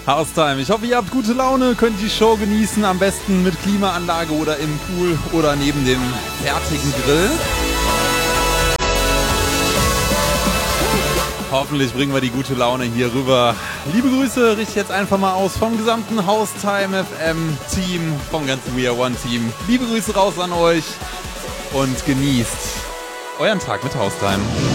Haustime. Ich hoffe, ihr habt gute Laune, könnt die Show genießen, am besten mit Klimaanlage oder im Pool oder neben dem fertigen Grill. Hoffentlich bringen wir die gute Laune hier rüber. Liebe Grüße richte ich jetzt einfach mal aus vom gesamten Haustime FM Team, vom ganzen We Are One Team. Liebe Grüße raus an euch und genießt euren Tag mit Haustime.